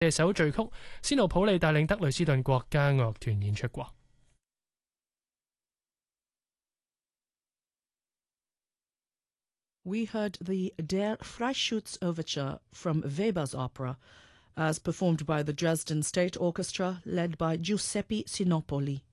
嘅首序曲，斯諾普利帶領德累斯頓國家樂團演出過。 We heard the Der Freischütz Overture from Weber's opera, as performed by the Dresden State Orchestra, led by Giuseppe Sinopoli.